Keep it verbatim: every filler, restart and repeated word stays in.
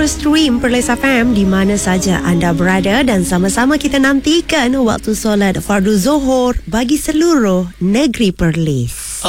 stream Perlis F M di mana saja anda berada dan sama-sama kita nantikan waktu solat fardu Zuhur bagi seluruh negeri Perlis.